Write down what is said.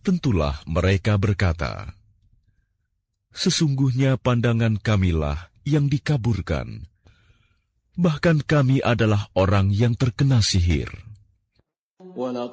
tentulah mereka berkata, "Sesungguhnya pandangan kamilah yang dikaburkan. Bahkan kami adalah orang yang terkena sihir."